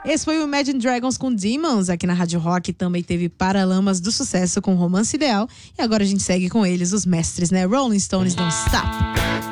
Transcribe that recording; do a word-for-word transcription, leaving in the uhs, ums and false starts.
Esse foi o Imagine Dragons com Demons. Aqui na Rádio Rock também teve Paralamas do Sucesso com Romance Ideal. E agora a gente segue com eles, os mestres, né? Rolling Stones, Don't Stop.